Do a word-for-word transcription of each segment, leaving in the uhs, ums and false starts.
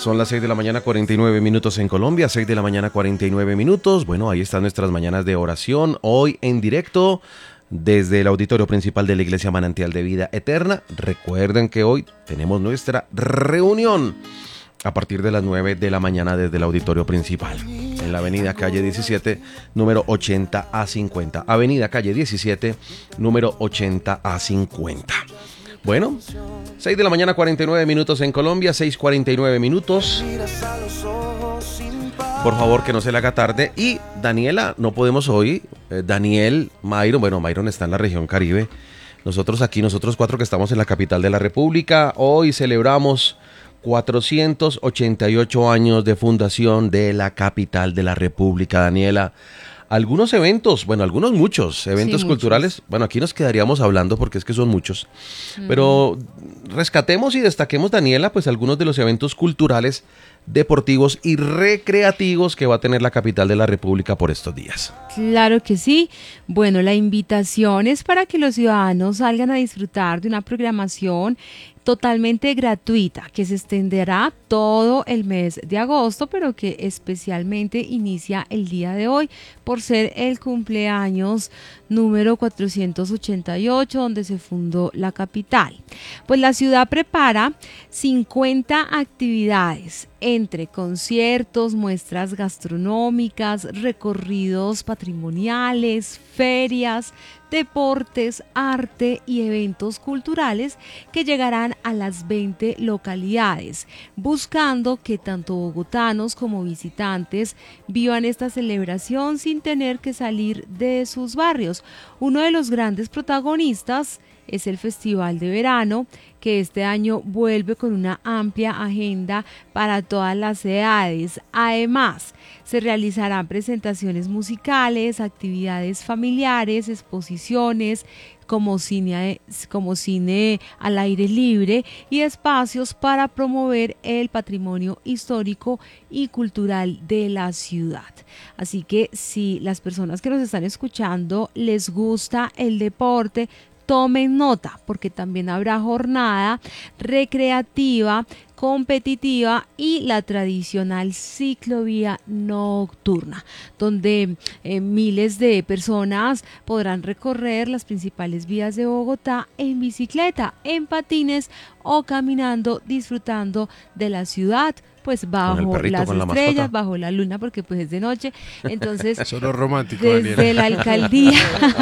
Son las seis de la mañana, cuarenta y nueve minutos en Colombia, seis de la mañana, cuarenta y nueve minutos. Bueno, ahí están nuestras mañanas de oración, hoy en directo desde el auditorio principal de la Iglesia Manantial de Vida Eterna. Recuerden que hoy tenemos nuestra reunión a partir de las nueve de la mañana desde el auditorio principal, en la avenida calle diecisiete, número ochenta a cincuenta. Avenida calle diecisiete, número ochenta a cincuenta. Bueno, seis de la mañana, cuarenta y nueve minutos en Colombia, seis cuarenta y nueve minutos. Por favor, que no se le haga tarde. Y Daniela, no podemos hoy. Eh, Daniel, Myron, bueno, Myron está en la región Caribe. Nosotros aquí, nosotros cuatro que estamos en la capital de la República, hoy celebramos cuatrocientos ochenta y ocho años de fundación de la capital de la República, Daniela. Algunos eventos, bueno, algunos muchos eventos sí, culturales, muchos. Bueno, aquí nos quedaríamos hablando porque es que son muchos, mm. pero rescatemos y destaquemos, Daniela, pues algunos de los eventos culturales, deportivos y recreativos que va a tener la capital de la República por estos días. Claro que sí. Bueno, la invitación es para que los ciudadanos salgan a disfrutar de una programación totalmente gratuita que se extenderá todo el mes de agosto, pero que especialmente inicia el día de hoy por ser el cumpleaños número cuatrocientos ochenta y ocho donde se fundó la capital. Pues la ciudad prepara cincuenta actividades entre conciertos, muestras gastronómicas, recorridos patrimoniales, ferias, deportes, arte y eventos culturales que llegarán a las veinte localidades, buscando que tanto bogotanos como visitantes vivan esta celebración sin tener que salir de sus barrios. Uno de los grandes protagonistas es el Festival de Verano, que este año vuelve con una amplia agenda para todas las edades. Además, se realizarán presentaciones musicales, actividades familiares, exposiciones, como cine, como cine al aire libre y espacios para promover el patrimonio histórico y cultural de la ciudad. Así que si las personas que nos están escuchando les gusta el deporte, tomen nota, porque también habrá jornada recreativa, competitiva y la tradicional ciclovía nocturna, donde eh, miles de personas podrán recorrer las principales vías de Bogotá en bicicleta, en patines o caminando, disfrutando de la ciudad, pues bajo perrito, las estrellas, la bajo la luna, porque pues es de noche. Entonces, solo romántico, desde Daniela. la alcaldía,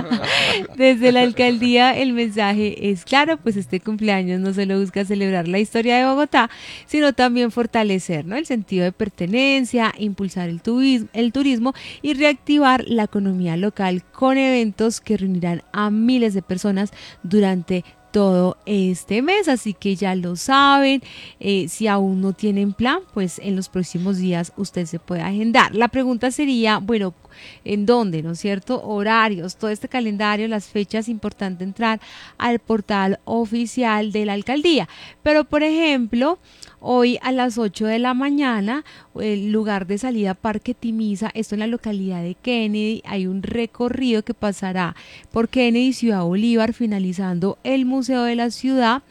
desde la alcaldía el mensaje es claro, pues este cumpleaños no solo busca celebrar la historia de Bogotá, sino también fortalecer, ¿no?, el sentido de pertenencia, impulsar el turismo, el turismo y reactivar la economía local con eventos que reunirán a miles de personas durante todo este mes, así que ya lo saben. Eh, si aún no tienen plan, pues en los próximos días usted se puede agendar. La pregunta sería, bueno, ¿en dónde? ¿No es cierto? Horarios, todo este calendario, las fechas, importante entrar al portal oficial de la alcaldía. Pero, por ejemplo, hoy a las ocho de la mañana, el lugar de salida Parque Timiza, esto en la localidad de Kennedy, hay un recorrido que pasará por Kennedy, Ciudad Bolívar, finalizando el Museo de la Ciudad,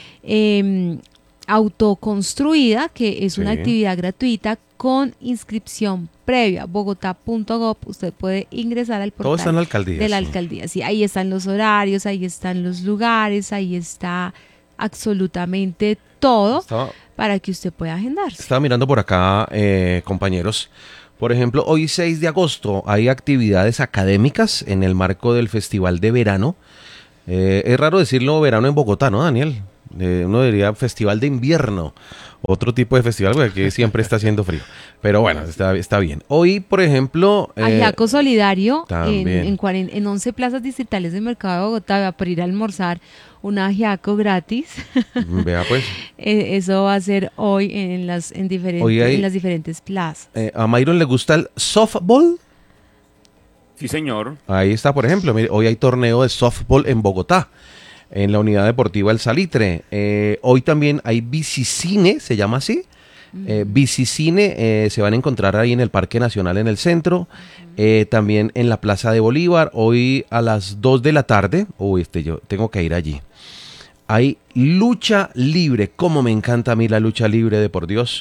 eh, autoconstruida, que es sí. una actividad gratuita con inscripción previa, bogotá punto gob, usted puede ingresar al portal Todo está en la alcaldía, de la sí. alcaldía. Sí, ahí están los horarios, ahí están los lugares, ahí está absolutamente todo Estaba, para que usted pueda agendarse. Estaba mirando por acá, eh, compañeros. Por ejemplo, hoy seis de agosto hay actividades académicas en el marco del Festival de Verano. Eh, es raro decirlo verano en Bogotá, ¿no, Daniel? Eh, uno diría Festival de Invierno, otro tipo de festival, porque aquí siempre está haciendo frío. Pero bueno, está, está bien. Hoy, por ejemplo... Eh, Ajiaco Solidario en, en, en once plazas distritales del mercado de Bogotá, va para ir a almorzar un ajiaco gratis. Vea pues. Eso va a ser hoy en las, en diferentes, hay, en las diferentes plazas. Eh, ¿A Myron le gusta el softball? Sí, señor. Ahí está, por ejemplo, mire, hoy hay torneo de softball en Bogotá, en la Unidad Deportiva El Salitre. Eh, hoy también hay bicicine, se llama así. Eh, bicicine, eh, se van a encontrar ahí en el Parque Nacional en el centro, eh, también en la Plaza de Bolívar, hoy a las dos de la tarde. Uy, este, yo tengo que ir allí. Hay lucha libre, como me encanta a mí la lucha libre, de por Dios.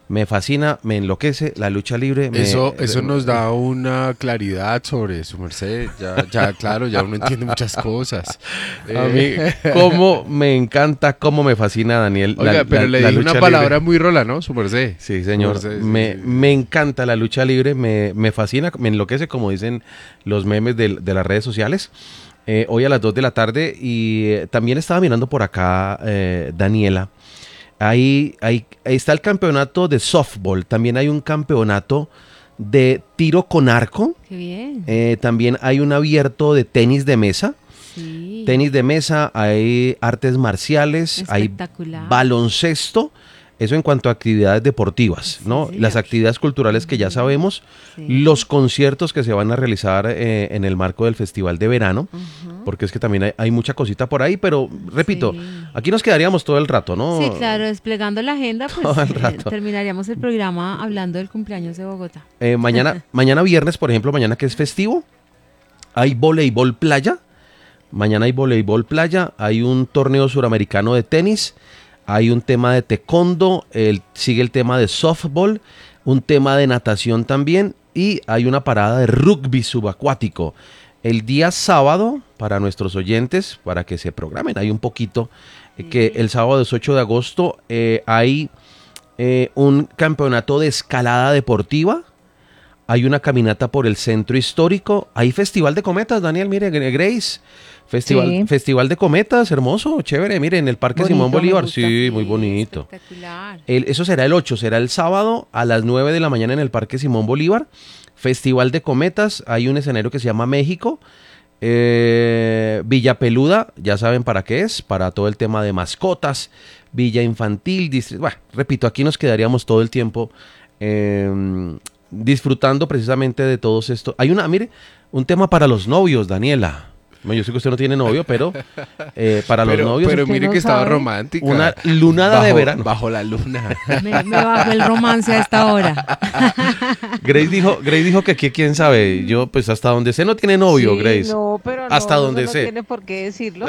me fascina, me enloquece la lucha libre. Me, Eso, eso nos da una claridad sobre su merced. Ya, ya, claro, ya uno entiende muchas cosas. A mí, cómo me encanta, cómo me fascina, Daniel. Oiga, la, pero la, le la dije lucha una palabra libre. muy rola, ¿no? Su merced. Sí, señor. Su merced, sí, me, sí, sí. me encanta la lucha libre, me, me fascina, me enloquece, como dicen los memes de, de las redes sociales. Eh, hoy a las dos de la tarde y eh, también estaba mirando por acá, eh, Daniela. Ahí, ahí, ahí está el campeonato de softball, también hay un campeonato de tiro con arco, Qué bien. eh, también hay un abierto de tenis de mesa, Sí. tenis de mesa, hay artes marciales, hay Espectacular. baloncesto, eso en cuanto a actividades deportivas, Sí, ¿no? señor. Las actividades culturales que ya sabemos, Sí. los conciertos que se van a realizar eh, en el marco del Festival de Verano, Ujú. porque es que también hay, hay mucha cosita por ahí, pero repito, Sí. aquí nos quedaríamos todo el rato, ¿no? Sí, claro, desplegando la agenda, pues Todo el eh, rato. terminaríamos el programa hablando del cumpleaños de Bogotá. Eh, mañana, mañana viernes, por ejemplo, mañana que es festivo, hay voleibol playa. Mañana hay voleibol playa, hay un torneo suramericano de tenis, hay un tema de taekwondo, el, sigue el tema de softball, un tema de natación también y hay una parada de rugby subacuático. El día sábado, para nuestros oyentes, para que se programen ahí un poquito, eh, que el sábado es ocho de agosto eh, hay eh, un campeonato de escalada deportiva. Hay una caminata por el centro histórico. Hay festival de cometas, Daniel, mire, Grace. Festival, Sí. festival de cometas, hermoso, chévere. Mire, en el Parque Bonito, Simón me Bolívar. gusta. Sí, muy bonito. Espectacular. El- eso será el ocho, será el sábado a las nueve de la mañana en el Parque Simón Bolívar. Festival de cometas. Hay un escenario que se llama México. Eh, Villa Peluda, ya saben para qué es, para todo el tema de mascotas. Villa Infantil, distri- bueno, repito, aquí nos quedaríamos todo el tiempo eh, disfrutando precisamente de todos estos. Hay una, mire, un tema para los novios, Daniela. Bueno, yo sé que usted no tiene novio, pero eh, para los pero, novios pero Usted mire no que estaba sabe. romántica. una lunada bajo, de verano. Bajo la luna. Me, me bajó el romance a esta hora. Grace dijo, Grace dijo que aquí quién sabe. Yo, pues hasta donde sé no tiene novio, Sí, Grace. No, pero no, Hasta uno donde no sé. tiene por qué decirlo.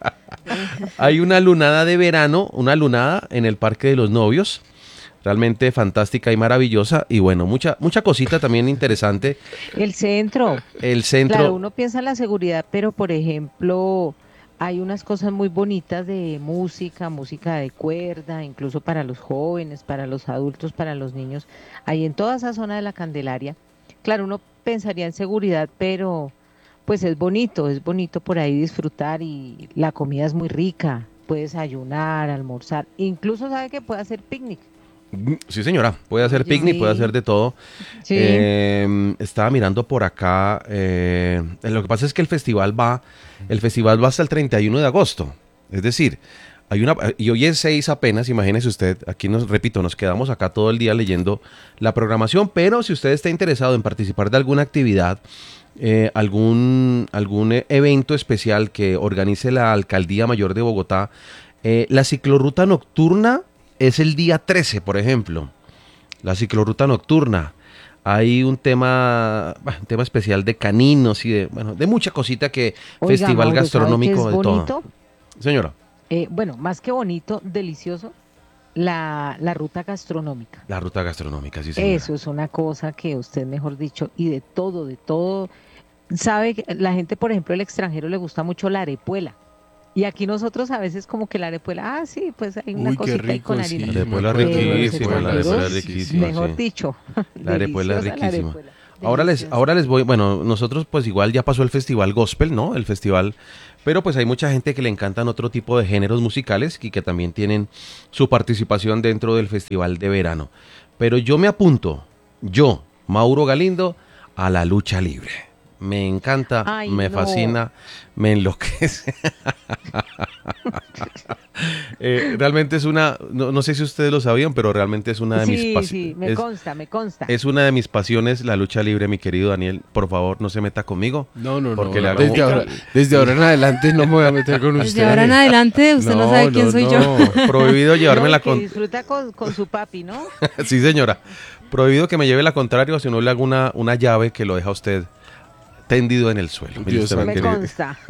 Hay una lunada de verano, una lunada en el Parque de los Novios. Realmente fantástica y maravillosa. Y bueno, mucha, mucha cosita también interesante. El centro. El centro. Claro, uno piensa en la seguridad, pero por ejemplo, hay unas cosas muy bonitas de música, música de cuerda, incluso para los jóvenes, para los adultos, para los niños. Ahí en toda esa zona de la Candelaria. Claro, uno pensaría en seguridad, pero pues es bonito, es bonito por ahí disfrutar y la comida es muy rica. Puedes ayunar, almorzar, incluso sabe que puede hacer picnic. Sí, señora. Puede hacer Oye, picnic, sí. puede hacer de todo. Sí. Eh, estaba mirando por acá. eh, lo que pasa es que el festival va, el festival va hasta el treinta y uno de agosto. Es decir, hay una, y hoy es seis apenas, imagínese usted. Aquí nos, repito, nos quedamos acá todo el día leyendo la programación. Pero si usted está interesado en participar de alguna actividad, eh, algún, algún eh, evento especial que organice la Alcaldía Mayor de Bogotá, eh, la ciclorruta nocturna es el día trece, por ejemplo. La ciclorruta nocturna. Hay un tema, bah, un tema especial de caninos y de, bueno, de mucha cosita que Oiga, festival Mauro, ¿sabe gastronómico qué es de bonito? todo. Señora, Eh, bueno, más que bonito, delicioso, la, la ruta gastronómica. la ruta gastronómica, sí, señora. Eso es una cosa que usted, mejor dicho, y de todo, de todo. Sabe que la gente, por ejemplo, el extranjero le gusta mucho la arepuela. Y aquí nosotros a veces como que la arepuela, ah, sí, pues hay una Uy, qué cosita ahí rico, con sí. harina. La arepuela me acuerdo. Pero los riquísima, la arepuela extranjeros, riquísima, mejor sí. dicho. La arepuela es deliciosa la riquísima. arepuela, Ahora les, deliciosa. ahora les voy, bueno, nosotros pues igual ya pasó el festival gospel, ¿no? El festival, pero pues hay mucha gente que le encantan otro tipo de géneros musicales y que también tienen su participación dentro del festival de verano. Pero yo me apunto, yo, Mauro Galindo, a la lucha libre. Me encanta, Ay, me no. fascina, me enloquece. Eh, realmente es una, no, no sé si ustedes lo sabían, pero realmente es una de mis Sí, pasiones. sí, me consta, me consta. Es una de mis pasiones la lucha libre, mi querido Daniel. Por favor, no se meta conmigo. No, no, Porque no. le hago- Desde ahora, desde ahora en adelante no me voy a meter con usted. Desde ahora en adelante usted no, sabe quién soy yo. Prohibido llevarme No, y la que con... disfruta con, con su papi, ¿no? Sí, señora. Prohibido que me lleve la contraria, si no le hago una, una llave que lo deja usted tendido en el suelo. Mire Dios usted, mi Me querido. consta.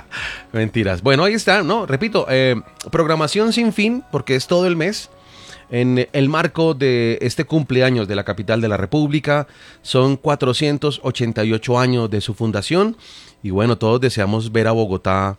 Mentiras. Bueno, ahí está, ¿no? Repito, eh, programación sin fin, porque es todo el mes. en el marco de este cumpleaños de la capital de la República. Son cuatrocientos ochenta y ocho años de su fundación y bueno, todos deseamos ver a Bogotá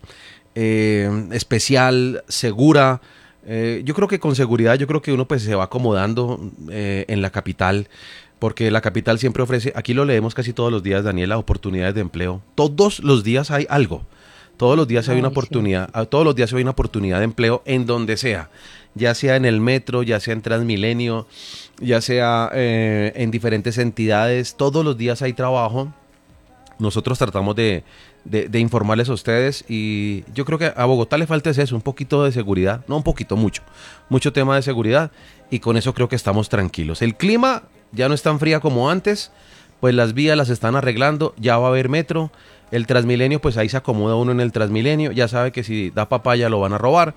eh, especial, segura. Eh, yo creo que con seguridad, yo creo que uno pues se va acomodando eh, en la capital, porque la capital siempre ofrece, aquí lo leemos casi todos los días, Daniela, oportunidades de empleo. Todos los días hay algo. Todos los días hay una Ay, sí. oportunidad, a- todos los días hay una oportunidad de empleo en donde sea, ya sea en el metro, ya sea en Transmilenio, ya sea eh, en diferentes entidades, todos los días hay trabajo. Nosotros tratamos de, de- de informarles a ustedes y yo creo que a Bogotá le falta es eso, un poquito de seguridad, no un poquito, mucho, mucho tema de seguridad y con eso creo que estamos tranquilos. El clima ya no es tan fría como antes, pues las vías las están arreglando, ya va a haber metro. El Transmilenio, pues ahí se acomoda uno en el Transmilenio, ya sabe que si da papaya lo van a robar.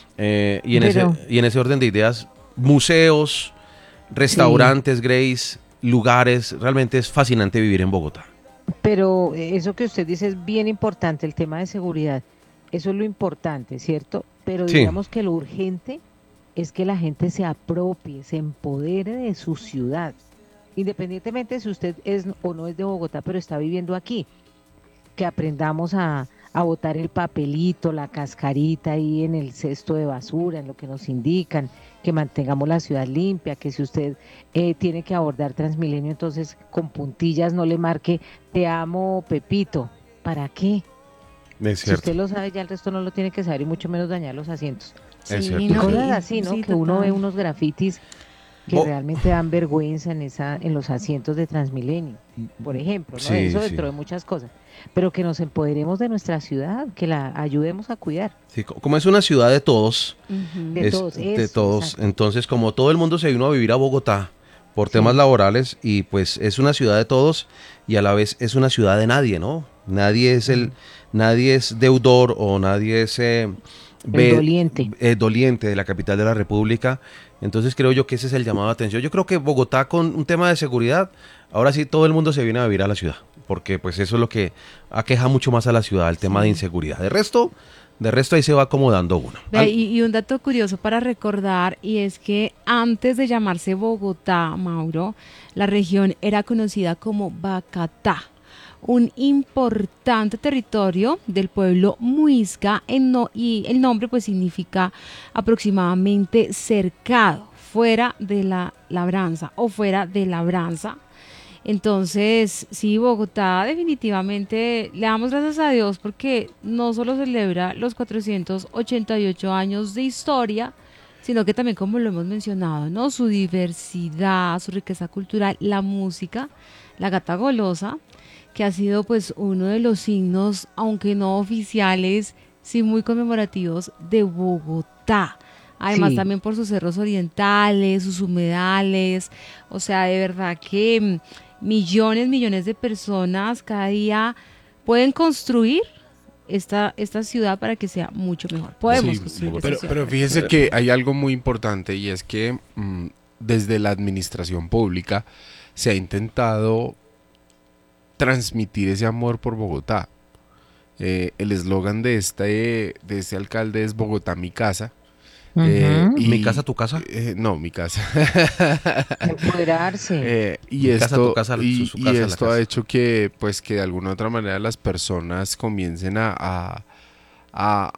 Eh, y, en Pero- ese, y en ese orden de ideas, museos, restaurantes, Grace, lugares, realmente es fascinante vivir en Bogotá. Pero eso que usted dice es bien importante, el tema de seguridad. Eso es lo importante, ¿cierto? Pero Sí. digamos que lo urgente es que la gente se apropie, se empodere de su ciudad. Independientemente si usted es o no es de Bogotá, pero está viviendo aquí. Que aprendamos a, a botar el papelito, la cascarita ahí en el cesto de basura, en lo que nos indican, que mantengamos la ciudad limpia, que si usted eh, tiene que abordar Transmilenio, entonces con puntillas no le marque te amo Pepito. ¿Para qué? Es Si cierto. usted lo sabe, ya el resto no lo tiene que saber y mucho menos dañar los asientos. Es Sí, cierto. no, Cosas y- así, ¿no? sí, Que uno total. ve unos grafitis que Bo- realmente dan vergüenza en esa, en los asientos de Transmilenio, por ejemplo, ¿no? Sí, Eso sí. dentro de muchas cosas. Pero que nos empoderemos de nuestra ciudad, que la ayudemos a cuidar. Sí, co- como es una ciudad de todos, Ujú. De es todos, de eso, todos, exacto. entonces como todo el mundo se vino a vivir a Bogotá por Sí. temas laborales y pues es una ciudad de todos y a la vez es una ciudad de nadie, ¿no? Nadie es el, nadie es deudor o nadie es eh, ve- doliente. eh, doliente de la capital de la República. Entonces creo yo que ese es el llamado de atención. Yo creo que Bogotá con un tema de seguridad, ahora sí todo el mundo se viene a vivir a la ciudad, porque pues eso es lo que aqueja mucho más a la ciudad, el tema de inseguridad. De resto, de resto ahí se va acomodando uno. Vea, Al- y, y un dato curioso para recordar, y es que antes de llamarse Bogotá, Mauro, la región era conocida como Bacatá, un importante territorio del pueblo muisca, en no- y el nombre pues significa aproximadamente cercado, fuera de la labranza o fuera de labranza. Entonces, sí, Bogotá definitivamente le damos gracias a Dios porque no solo celebra los cuatrocientos ochenta y ocho años de historia, sino que también, como lo hemos mencionado, ¿no? Su diversidad, su riqueza cultural, la música, la gata golosa, que ha sido pues uno de los signos, aunque no oficiales, sí muy conmemorativos de Bogotá. Además Sí. también por sus cerros orientales, sus humedales, o sea, de verdad que mm, millones, millones de personas cada día pueden construir esta, esta ciudad para que sea mucho mejor. Podemos Sí, construir esta pero, ciudad. pero fíjese que hay algo muy importante y es que mm, desde la administración pública se ha intentado transmitir ese amor por Bogotá. Eh, el eslogan de este, de este alcalde es Bogotá mi casa. Eh, Ujú. y- ¿Mi casa, tu casa? eh, no, mi casa. Empoderarse. Eh, y Mi casa, esto, tu casa, su- y, su y casa, la esto casa. ha hecho que, pues, que de alguna u otra manera las personas comiencen a, a, a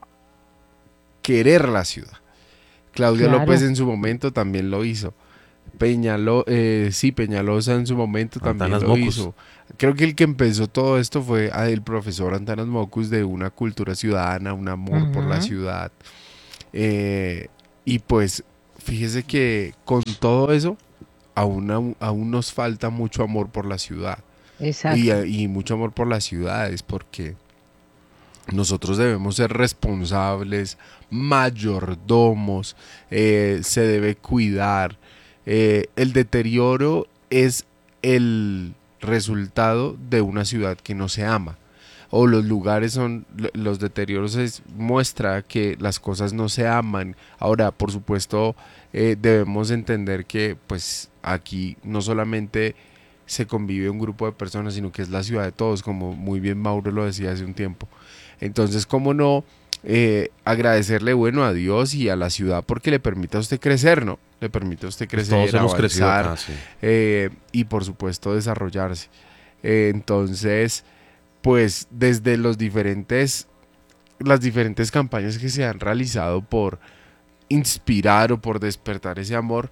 querer la ciudad. Claudia Claro. López en su momento también lo hizo. Peñalo, eh, sí, Peñalosa en su momento también Antanas lo Mocus. hizo. Creo que el que empezó todo esto fue ah, el profesor Antanas Mocus de una cultura ciudadana, un amor por la Ujú. ciudad. Eh, y pues, fíjese que con todo eso, aún, aún, aún nos falta mucho amor por la ciudad. Exacto. Y, eh, y mucho amor por las ciudades, porque nosotros debemos ser responsables, mayordomos, eh, se debe cuidar. Eh, el deterioro es el resultado de una ciudad que no se ama. O los lugares son, lo- los deterioros es, muestra que las cosas no se aman. Ahora, por supuesto, eh, debemos entender que pues aquí no solamente se convive un grupo de personas, sino que es la ciudad de todos, como muy bien Mauro lo decía hace un tiempo. Entonces, ¿cómo no eh, agradecerle, bueno, a Dios y a la ciudad porque le permite a usted crecer, ¿no? le permite a usted Pues crecer, todos hemos crecido avanzar, acá, sí. eh, y por supuesto desarrollarse. Eh, entonces, pues desde los diferentes, las diferentes campañas que se han realizado por inspirar o por despertar ese amor,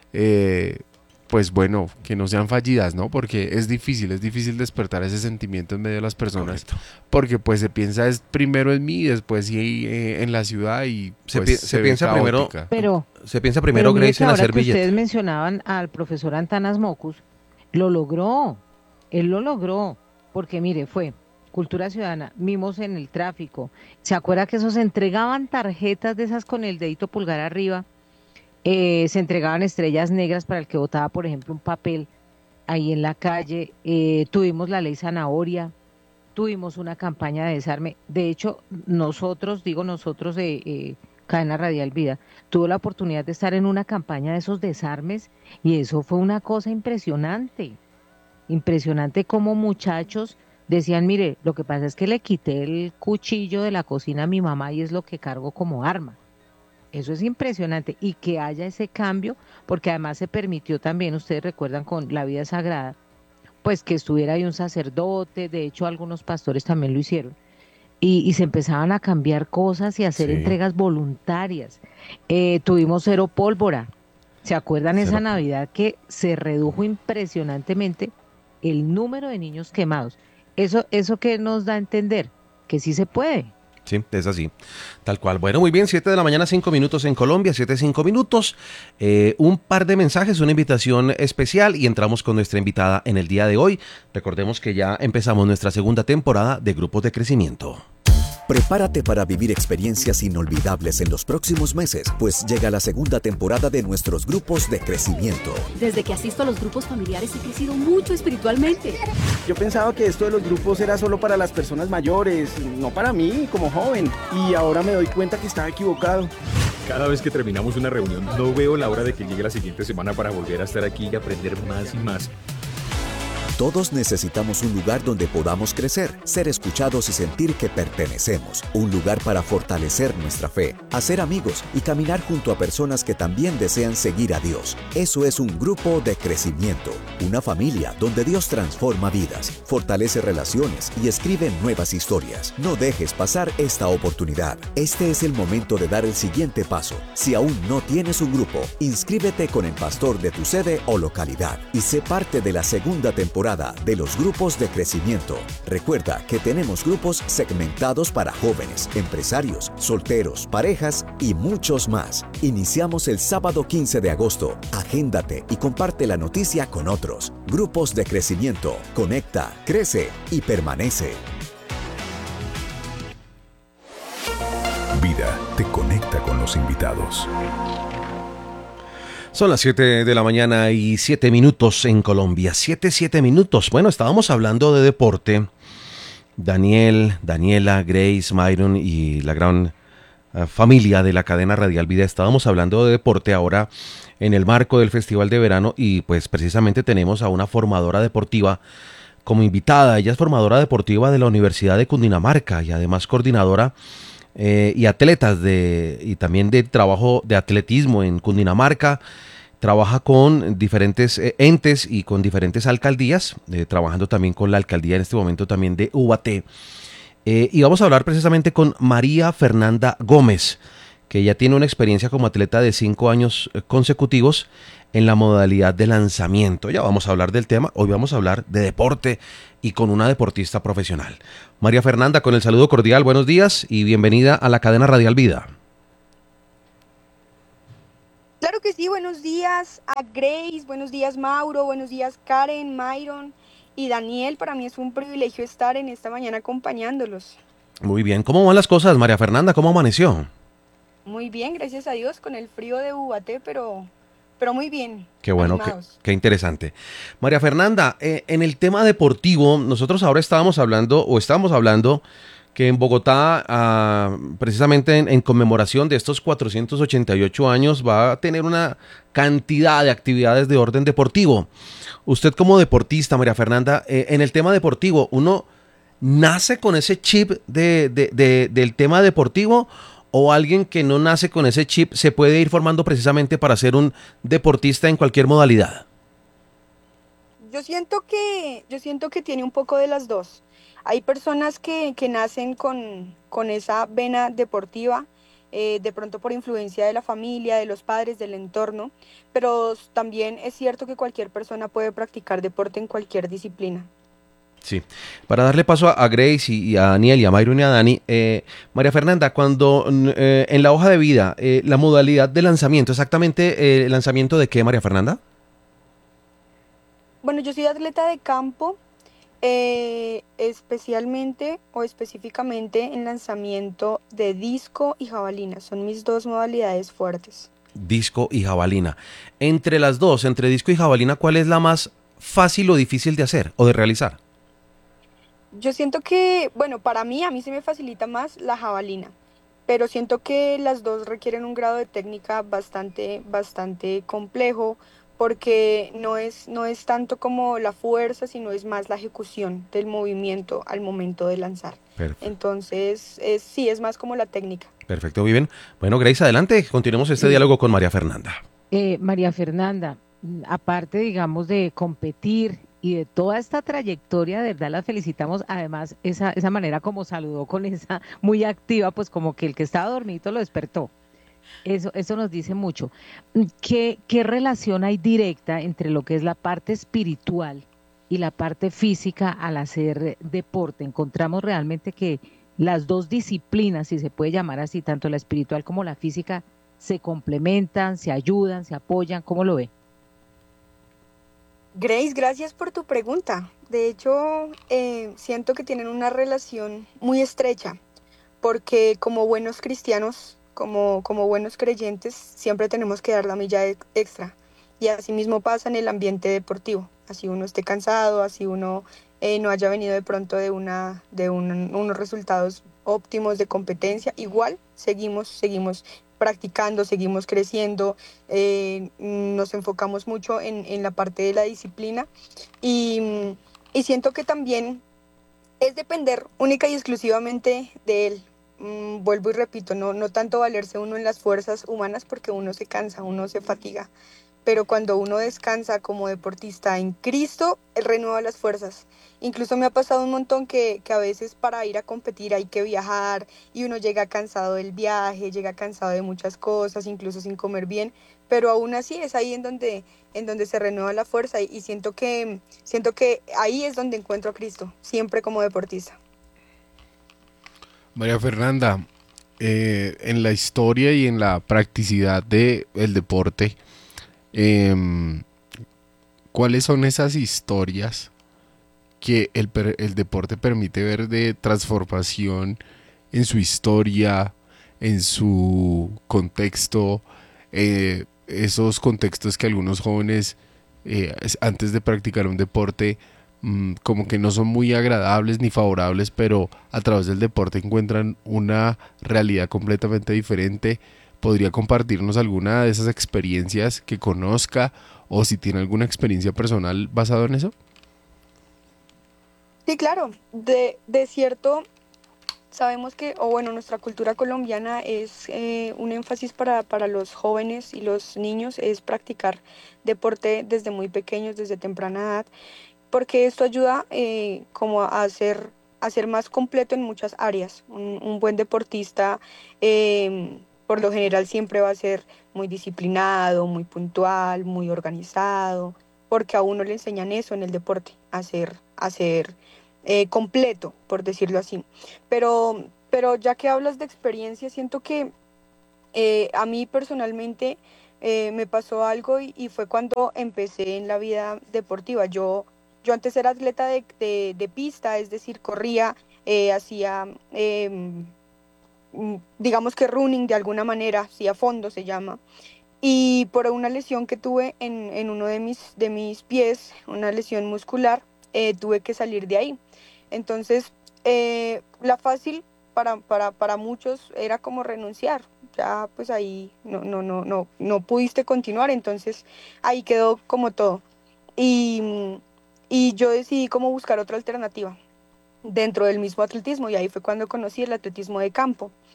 eh, pues bueno, que no sean fallidas, ¿no? Porque es difícil, es difícil despertar ese sentimiento en medio de las personas, Correcto. porque pues se piensa es primero en mí, después sí eh, en la ciudad y Se pues, pi- se, se ve piensa primero- caótica. Pero, Se piensa primero, pero mire Grace, que en ahora hacer que billetes. ustedes mencionaban al profesor Antanas Mocus, lo logró, él lo logró, porque mire, fue Cultura Ciudadana, mimos en el tráfico. ¿Se acuerda que esos se entregaban tarjetas de esas con el dedito pulgar arriba? Eh, se entregaban estrellas negras para el que votaba, por ejemplo, un papel ahí en la calle. Eh, tuvimos la ley zanahoria, tuvimos una campaña de desarme. De hecho, nosotros, digo nosotros, eh, eh, Cadena Radial Vida, tuvo la oportunidad de estar en una campaña de esos desarmes y eso fue una cosa impresionante. Impresionante como muchachos decían, mire, lo que pasa es que le quité el cuchillo de la cocina a mi mamá y es lo que cargo como arma. Eso es impresionante y que haya ese cambio, porque además se permitió también, ustedes recuerdan con la vida sagrada, pues que estuviera ahí un sacerdote, de hecho algunos pastores también lo hicieron, y, y se empezaban a cambiar cosas y a hacer Sí. entregas voluntarias. Eh, tuvimos cero pólvora, ¿se acuerdan Cero esa pólvora. Navidad que se redujo impresionantemente el número de niños quemados? Eso, eso que nos da a entender que sí se puede. Sí, es así, tal cual. Bueno, muy bien, siete de la mañana, cinco minutos en Colombia, siete, cinco minutos. Eh, un par de mensajes, una invitación especial y entramos con nuestra invitada en el día de hoy. Recordemos que ya empezamos nuestra segunda temporada de Grupos de Crecimiento. Prepárate para vivir experiencias inolvidables en los próximos meses, pues llega la segunda temporada de nuestros grupos de crecimiento. Desde que asisto a los grupos familiares he crecido mucho espiritualmente. Yo pensaba que esto de los grupos era solo para las personas mayores, no para mí como joven. Y ahora me doy cuenta que estaba equivocado. Cada vez que terminamos una reunión, no veo la hora de que llegue la siguiente semana para volver a estar aquí y aprender más y más. Todos necesitamos un lugar donde podamos crecer, ser escuchados y sentir que pertenecemos. Un lugar para fortalecer nuestra fe, hacer amigos y caminar junto a personas que también desean seguir a Dios. Eso es un grupo de crecimiento, una familia donde Dios transforma vidas, fortalece relaciones y escribe nuevas historias. No dejes pasar esta oportunidad. Este es el momento de dar el siguiente paso. Si aún no tienes un grupo, inscríbete con el pastor de tu sede o localidad y sé parte de la segunda temporada de los grupos de crecimiento. Recuerda que tenemos grupos segmentados para jóvenes, empresarios, solteros, parejas y muchos más. Iniciamos el sábado quince de agosto. Agéndate y comparte la noticia con otros. Grupos de crecimiento. Conecta, crece y permanece. Vida te conecta con los invitados. Son las siete de la mañana y siete minutos en Colombia. siete, siete minutos. Bueno, estábamos hablando de deporte. Daniel, Daniela, Grace, Myron y la gran uh, familia de la cadena Radial Vida. Estábamos hablando de deporte ahora en el marco del Festival de Verano y pues precisamente tenemos a una formadora deportiva como invitada. Ella es formadora deportiva de la Universidad de Cundinamarca y además coordinadora Eh, y atletas de y también de trabajo de atletismo en Cundinamarca. Trabaja con diferentes eh, entes y con diferentes alcaldías, eh, trabajando también con la alcaldía en este momento también de Ubaté. Eh, y vamos a hablar precisamente con María Fernanda Gómez, que ya tiene una experiencia como atleta de cinco años eh, consecutivos en la modalidad de lanzamiento. Ya vamos a hablar del tema, hoy vamos a hablar de deporte y con una deportista profesional. María Fernanda, con el saludo cordial, buenos días y bienvenida a la cadena Radial Vida. Claro que sí, buenos días a Grace, buenos días Mauro, buenos días Karen, Myron y Daniel. Para mí es un privilegio estar en esta mañana acompañándolos. Muy bien, ¿cómo van las cosas, María Fernanda? ¿Cómo amaneció? Muy bien, gracias a Dios, con el frío de Ubaté, pero, pero muy bien. Qué bueno, qué, animados. qué interesante. María Fernanda, eh, en el tema deportivo, nosotros ahora estábamos hablando, o estábamos hablando, que en Bogotá, ah, precisamente en, en conmemoración de estos cuatrocientos ochenta y ocho años, va a tener una cantidad de actividades de orden deportivo. Usted como deportista, María Fernanda, eh, en el tema deportivo, ¿uno nace con ese chip de, de, de, del tema deportivo o alguien que no nace con ese chip se puede ir formando precisamente para ser un deportista en cualquier modalidad? Yo siento que, yo siento que tiene un poco de las dos. Hay personas que, que nacen con, con esa vena deportiva, eh, de pronto por influencia de la familia, de los padres, del entorno, pero s- también es cierto que cualquier persona puede practicar deporte en cualquier disciplina. Sí. Para darle paso a, a Grace y, y a Daniel y a Myron y a Dani, eh, María Fernanda, cuando mm, eh, en la hoja de vida, eh, la modalidad de lanzamiento, exactamente eh, el lanzamiento de qué, María Fernanda? Bueno, yo soy atleta de campo, eh, especialmente o específicamente en lanzamiento de disco y jabalina. Son mis dos modalidades fuertes. Disco y jabalina. Entre las dos, entre disco y jabalina, ¿cuál es la más fácil o difícil de hacer o de realizar? Yo siento que, bueno, para mí, a mí se me facilita más la jabalina, pero siento que las dos requieren un grado de técnica bastante, bastante complejo, porque no es, no es tanto como la fuerza, sino es más la ejecución del movimiento al momento de lanzar. Perfecto. Entonces, es, sí, es más como la técnica. Perfecto, Viven. Bueno, Grace, adelante. Continuemos este Sí. diálogo con María Fernanda. Eh, María Fernanda, mm, aparte, digamos, de competir y de toda esta trayectoria, de verdad la felicitamos. Además, esa, esa manera como saludó con esa muy activa, pues como que el que estaba dormido lo despertó. Eso, eso nos dice mucho. Mm, ¿Qué, qué relación hay directa entre lo que es la parte espiritual y la parte física al hacer deporte? Encontramos realmente que las dos disciplinas, si se puede llamar así, tanto la espiritual como la física, se complementan, se ayudan, se apoyan. ¿Cómo lo ve? Grace, gracias por tu pregunta. De hecho, eh, siento que tienen una relación muy estrecha, porque como buenos cristianos, como, como buenos creyentes, siempre tenemos que dar la milla ex- extra. Y así mismo pasa en el ambiente deportivo. Así uno esté cansado, así uno eh, no haya venido de pronto de, una, de un- unos resultados óptimos de competencia, igual seguimos, seguimos practicando, seguimos creciendo, eh, nos enfocamos mucho en, en la parte de la disciplina y, y siento que también es depender única y exclusivamente de él. Mm, vuelvo y repito, no, no tanto valerse uno en las fuerzas humanas porque uno se cansa, uno se fatiga, pero cuando uno descansa como deportista en Cristo, Él renueva las fuerzas. Incluso me ha pasado un montón que, que a veces para ir a competir hay que viajar y uno llega cansado del viaje, llega cansado de muchas cosas, incluso sin comer bien, pero aún así es ahí en donde, en donde se renueva la fuerza y, y siento que, siento que ahí es donde encuentro a Cristo, siempre como deportista. María Fernanda, eh, en la historia y en la practicidad del deporte, em, ¿cuáles son esas historias que el, per- el deporte permite ver de transformación en su historia, en su contexto, eh, esos contextos que algunos jóvenes eh, es- antes de practicar un deporte mm, como que no son muy agradables ni favorables, pero a través del deporte encuentran una realidad completamente diferente? ¿Podría compartirnos alguna de esas experiencias que conozca o si tiene alguna experiencia personal basada en eso? Sí, claro, de, de cierto sabemos que, o bueno, nuestra cultura colombiana es eh, un énfasis para, para los jóvenes y los niños, es practicar deporte desde muy pequeños, desde temprana edad, porque esto ayuda eh, como a ser, a ser más completo en muchas áreas. Un, un buen deportista, em, por lo general, siempre va a ser muy disciplinado, muy puntual, muy organizado, porque a uno le enseñan eso en el deporte, a ser, a ser eh, completo, por decirlo así. Pero, pero ya que hablas de experiencia, siento que eh, a mí personalmente eh, me pasó algo y, y fue cuando empecé en la vida deportiva. Yo, yo antes era atleta de, de- de pista, es decir, corría, eh, hacía, em, mm, digamos que running de alguna manera, hacía fondo se llama. Y por una lesión que tuve en, en uno de mis, de mis pies, una lesión muscular, eh, tuve que salir de ahí. Entonces, eh, la fácil para, para, para muchos era como renunciar. Ya pues ahí no, no, no, no, no pudiste continuar, entonces ahí quedó como todo. Y, mm, y yo decidí como buscar otra alternativa dentro del mismo atletismo y ahí fue cuando conocí el atletismo de campo.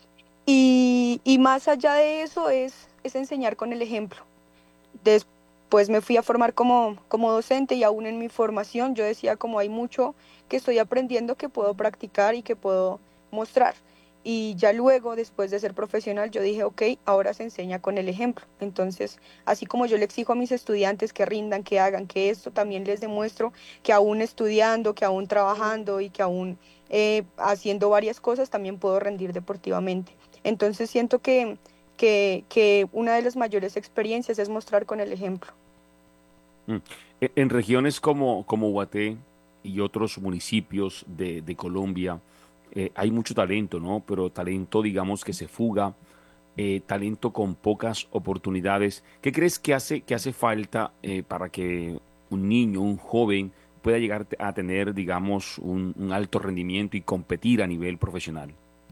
Y, y más allá de eso es, es enseñar con el ejemplo. Después me fui a formar como, como docente y aún en mi formación yo decía como hay mucho que estoy aprendiendo que puedo practicar y que puedo mostrar. Y ya luego, después de ser profesional, yo dije, ok, ahora se enseña con el ejemplo. Entonces, así como yo le exijo a mis estudiantes que rindan, que hagan, que esto, también les demuestro que aún estudiando, que aún trabajando y que aún eh, haciendo varias cosas, también puedo rendir deportivamente. Entonces, siento que, que, que una de las mayores experiencias es mostrar con el ejemplo. Mm. E- En regiones como, como Guaté y otros municipios de, de Colombia, eh, hay mucho talento, ¿no? Pero talento, digamos, que se fuga, eh, talento con pocas oportunidades. ¿Qué crees que hace, que hace falta eh, para que un niño, un joven, pueda llegar a tener, digamos, un, un alto rendimiento y competir a nivel profesional?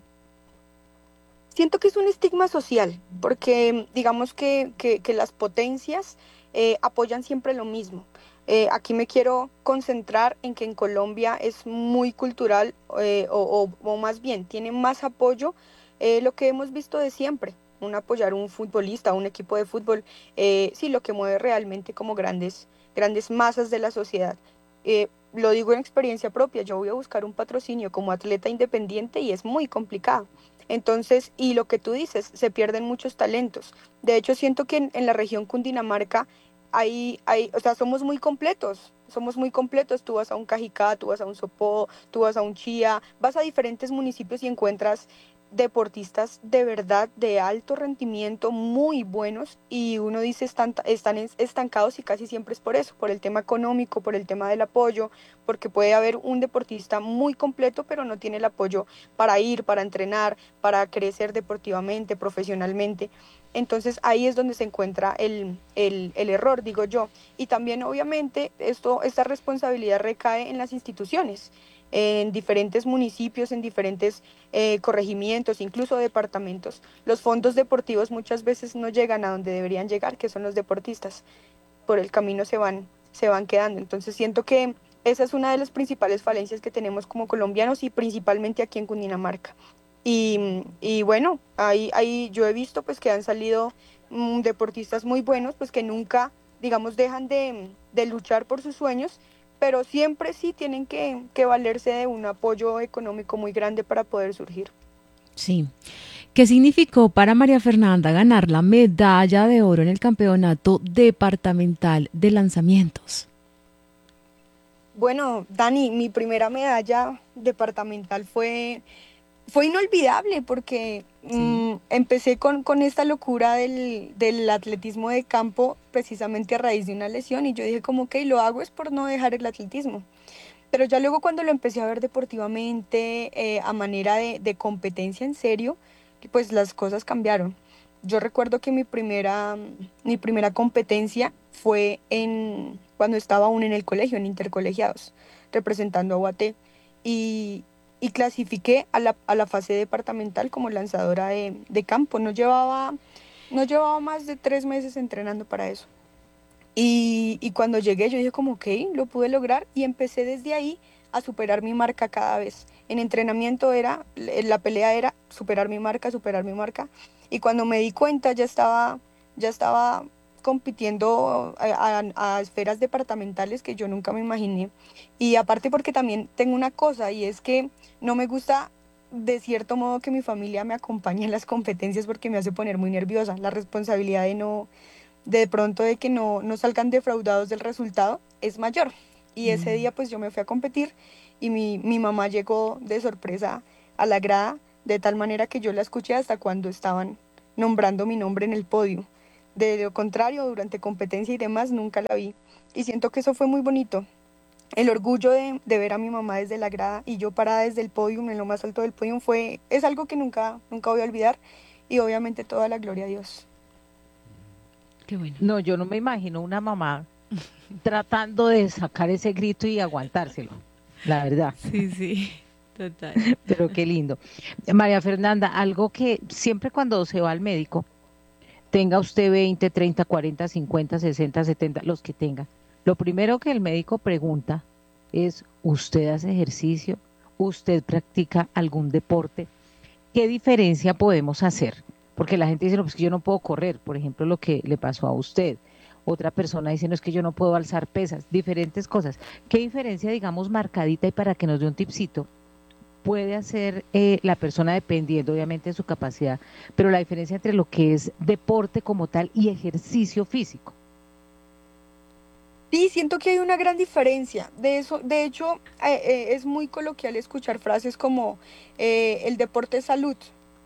Siento que es un estigma social, porque digamos que, que, que las potencias eh, apoyan siempre lo mismo. Eh, aquí me quiero concentrar en que en Colombia es muy cultural, eh, o, o, o más bien tiene más apoyo eh, lo que hemos visto de siempre, un apoyar a un futbolista, a un equipo de fútbol, eh, sí, lo que mueve realmente como grandes, grandes masas de la sociedad. Eh, lo digo en experiencia propia, yo voy a buscar un patrocinio como atleta independiente y es muy complicado. Entonces, y lo que tú dices, se pierden muchos talentos. De hecho, siento que en, en la región Cundinamarca hay, hay, o sea, somos muy completos, somos muy completos. Tú vas a un Cajicá, tú vas a un Sopó, tú vas a un Chía, vas a diferentes municipios y encuentras deportistas de verdad de alto rendimiento, muy buenos, y uno dice están, están estancados y casi siempre es por eso, por el tema económico, por el tema del apoyo, porque puede haber un deportista muy completo, pero no tiene el apoyo para ir, para entrenar, para crecer deportivamente, profesionalmente. Entonces ahí es donde se encuentra el, el, el error, digo yo. Y también obviamente esto, esta responsabilidad recae en las instituciones, en diferentes municipios, en diferentes eh, corregimientos, incluso departamentos. Los fondos deportivos muchas veces no llegan a donde deberían llegar, que son los deportistas. Por el camino se van, se van quedando. Entonces siento que esa es una de las principales falencias que tenemos como colombianos y principalmente aquí en Cundinamarca. Y, y bueno, ahí, ahí yo he visto pues que han salido mm, deportistas muy buenos, pues que nunca, digamos, dejan de, de luchar por sus sueños, pero siempre sí tienen que, que valerse de un apoyo económico muy grande para poder surgir. Sí. ¿Qué significó para María Fernanda ganar la medalla de oro en el campeonato departamental de lanzamientos? Bueno, Dani, mi primera medalla departamental fue, fue inolvidable porque Sí. mm, empecé con, con esta locura del, del atletismo de campo precisamente a raíz de una lesión y yo dije como, ok, lo hago es por no dejar el atletismo. Pero ya luego cuando lo empecé a ver deportivamente, eh, a manera de, de competencia en serio, pues las cosas cambiaron. Yo recuerdo que mi primera, mi primera competencia fue en, cuando estaba aún en el colegio, en intercolegiados, representando a Guaté. Y, y clasifiqué a la, a la fase departamental como lanzadora de, de campo. No llevaba, no llevaba más de tres meses entrenando para eso. Y, y cuando llegué yo dije como, ok, lo pude lograr y empecé desde ahí a superar mi marca cada vez. En entrenamiento era, la pelea era superar mi marca, superar mi marca. Y cuando me di cuenta ya estaba, ya estaba compitiendo a, a- a esferas departamentales que yo nunca me imaginé. Y aparte porque también tengo una cosa y es que no me gusta de cierto modo que mi familia me acompañe en las competencias porque me hace poner muy nerviosa. La responsabilidad de no de pronto de que no, no salgan defraudados del resultado es mayor. Y ese Mm. día pues yo me fui a competir y mi, mi mamá llegó de sorpresa a la grada, de tal manera que yo la escuché hasta cuando estaban nombrando mi nombre en el podio. De lo contrario, durante competencia y demás, nunca la vi. Y siento que eso fue muy bonito. El orgullo de, de ver a mi mamá desde la grada y yo parada desde el podio, en lo más alto del podio, fue, es algo que nunca, nunca voy a olvidar. Y obviamente toda la gloria a Dios. Qué bueno. No, yo no me imagino una mamá tratando de sacar ese grito y aguantárselo, la verdad. Sí, sí, total. Pero qué lindo. María Fernanda, algo que siempre cuando se va al médico, tenga usted veinte, treinta, cuarenta, cincuenta, sesenta, setenta, los que tenga, lo primero que el médico pregunta es, ¿usted hace ejercicio? ¿Usted practica algún deporte? ¿qué diferencia podemos hacer? Porque la gente dice, no, pues que yo no puedo correr, por ejemplo, lo que le pasó a usted. Otra persona dice, no, es que yo no puedo alzar pesas, diferentes cosas. ¿Qué diferencia, digamos, marcadita y para que nos dé un tipcito puede hacer eh, la persona dependiendo obviamente de su capacidad, pero la diferencia entre lo que es deporte como tal y ejercicio físico? Sí, siento que hay una gran diferencia. De eso, de hecho, eh, eh, es muy coloquial escuchar frases como eh, el deporte es salud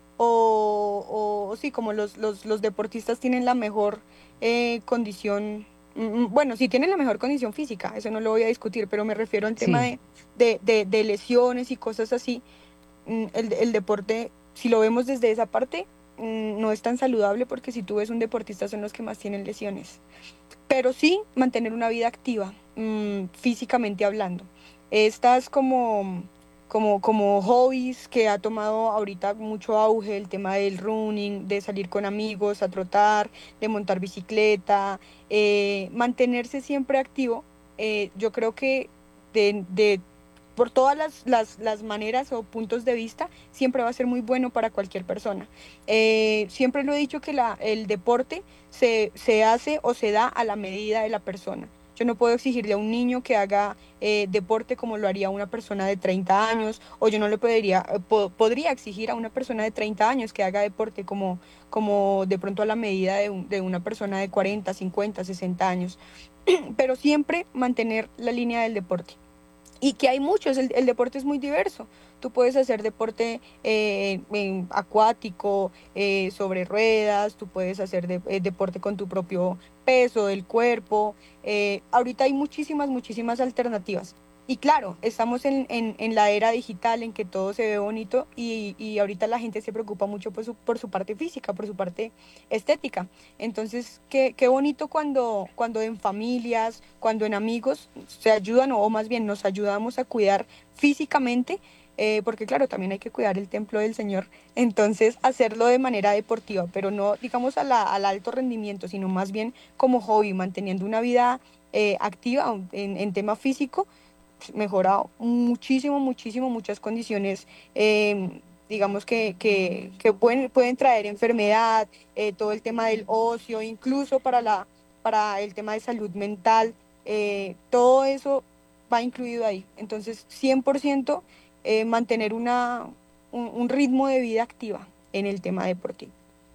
o, o sí, como los, los, los deportistas tienen la mejor eh, condición, mm, mm, bueno, sí tienen la mejor condición física, eso no lo voy a discutir, pero me refiero al tema Sí, de, de, de, de lesiones y cosas así. Mm, El, el deporte, si lo vemos desde esa parte, mm, no es tan saludable porque si tú ves un deportista son los que más tienen lesiones, pero sí mantener una vida activa, mm, físicamente hablando. Estas como, como, como hobbies que ha tomado ahorita mucho auge, el tema del running, de salir con amigos a trotar, de montar bicicleta, eh, mantenerse siempre activo, eh, yo creo que de, de por todas las, las, las maneras o puntos de vista, siempre va a ser muy bueno para cualquier persona. Eh, siempre lo he dicho que la, el deporte se, se hace o se da a la medida de la persona. Yo no puedo exigirle a un niño que haga eh, deporte como lo haría una persona de treinta años, o yo no le podría, eh, po- podría exigir a una persona de treinta años que haga deporte como, como de pronto a la medida de, un- de una persona de cuarenta, cincuenta, sesenta años. Pero siempre mantener la línea del deporte. Y que hay muchos, el, el deporte es muy diverso. Tú puedes hacer deporte eh, en acuático, eh, sobre ruedas, tú puedes hacer de- eh, deporte con tu propio peso del cuerpo. Eh, ahorita hay muchísimas, muchísimas alternativas. Y claro, estamos en, en- en la era digital en que todo se ve bonito y, y ahorita la gente se preocupa mucho por su, por su parte física, por su parte estética. Entonces, qué, qué bonito cuando, cuando en familias, cuando en amigos se ayudan o más bien nos ayudamos a cuidar físicamente, eh, porque claro, también hay que cuidar el templo del Señor. Entonces, hacerlo de manera deportiva, pero no digamos a la- al alto rendimiento, sino más bien como hobby, manteniendo una vida eh, activa en, en tema físico, pues, mejora muchísimo, muchísimo, muchas condiciones. em, digamos que, que, que pueden, pueden traer enfermedad, eh, todo el tema del ocio, incluso para, la, para el tema de salud mental, eh, todo eso va incluido ahí. Entonces, cien por ciento eh, mantener una, un, un ritmo de vida activa en el tema deportivo.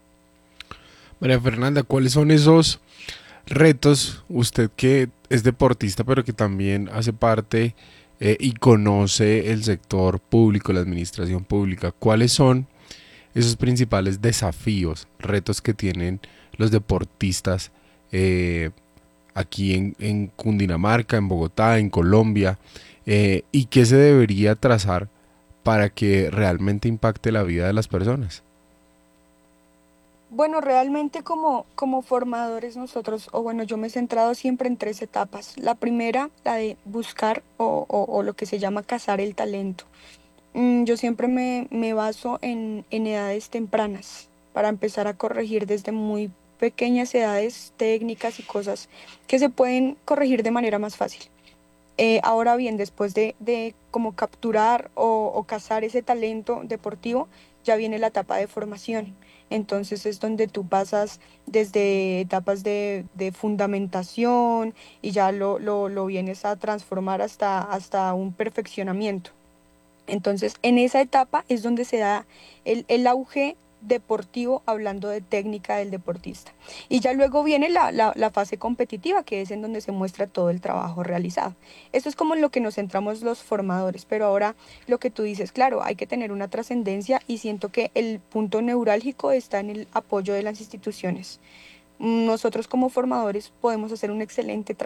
María Fernanda, ¿cuáles son esos retos? Usted que es deportista, pero que también hace parte eh, y conoce el sector público, la administración pública. ¿Cuáles son esos principales desafíos, retos que tienen los deportistas eh, aquí en, en Cundinamarca, en Bogotá, en Colombia? Eh, ¿Y qué se debería trazar para que realmente impacte la vida de las personas? Bueno, realmente como, como formadores nosotros, o bueno, yo me he centrado siempre en tres etapas. La primera, la de buscar o, o- o lo que se llama cazar el talento. Mm, yo siempre me, me baso en, en edades tempranas para empezar a corregir desde muy pequeñas edades técnicas y cosas que se pueden corregir de manera más fácil. Eh, ahora bien, después de, de como capturar o, o cazar ese talento deportivo, ya viene la etapa de formación. Entonces es donde tú pasas desde etapas de, de fundamentación y ya lo, lo, lo vienes a transformar hasta, hasta un perfeccionamiento. Entonces, en esa etapa es donde se da el, el auge deportivo hablando de técnica del deportista. Y ya luego viene la, la, la fase competitiva, que es en donde se muestra todo el trabajo realizado. Eso es como en lo que nos centramos los formadores, pero ahora lo que tú dices, claro, hay que tener una trascendencia y siento que el punto neurálgico está en el apoyo de las instituciones. Nosotros como formadores podemos hacer un excelente trabajo